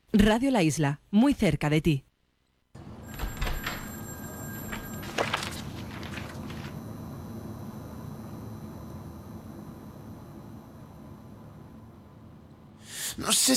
Radio La Isla, muy cerca de ti. No sé